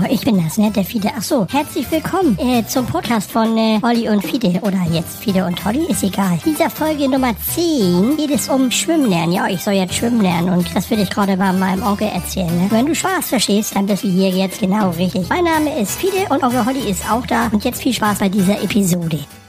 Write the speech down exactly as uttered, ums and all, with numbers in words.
ich bin das, ne? Der Fide. Ach so, herzlich willkommen äh, zum Podcast von äh, Olli und Fide. Oder jetzt Fide und Olli, ist egal. In dieser Folge Nummer zehn geht es um Schwimmen lernen. Ja, ich soll jetzt schwimmen lernen und das will ich gerade bei meinem Onkel erzählen. Ne? Wenn du Spaß verstehst, dann bist du hier jetzt genau richtig. Mein Name ist Fide und Onkel Olli ist auch da. Und jetzt viel Spaß bei dieser Episode.